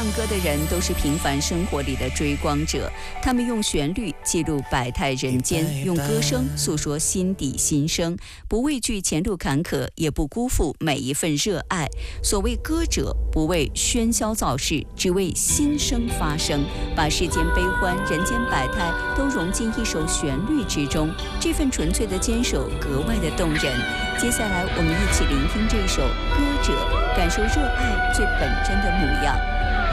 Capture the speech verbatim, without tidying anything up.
唱歌的人都是平凡生活里的追光者，他们用旋律记录百态人间，用歌声诉说心底心声，不畏惧前路坎坷，也不辜负每一份热爱。所谓歌者，不为喧嚣造势，只为心声发声，把世间悲欢、人间百态都融进一首旋律之中。这份纯粹的坚守格外的动人。接下来，我们一起聆听这首《歌者》，感受热爱最本真的模样。